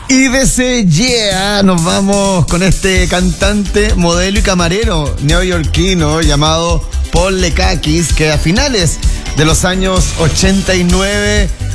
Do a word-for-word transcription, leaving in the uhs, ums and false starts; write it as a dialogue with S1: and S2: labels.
S1: Y de ese yeah nos vamos con este cantante, modelo y camarero neoyorquino llamado Paul Lekakis, que a finales de los años ochenta y nueve